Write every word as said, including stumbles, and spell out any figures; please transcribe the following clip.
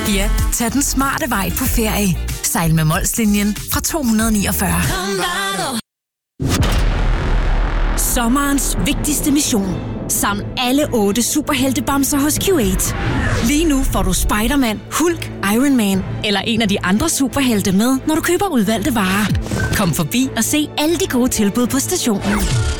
Ja, tag den smarte vej på ferie. Sejl med Molslinjen fra to hundrede niogfyrre. Sommerens vigtigste mission. Saml alle otte superheltebamser hos Q otte. Lige nu får du Spider-Man, Hulk, Iron Man eller en af de andre superhelte med, når du køber udvalgte varer. Kom forbi og se alle de gode tilbud på stationen.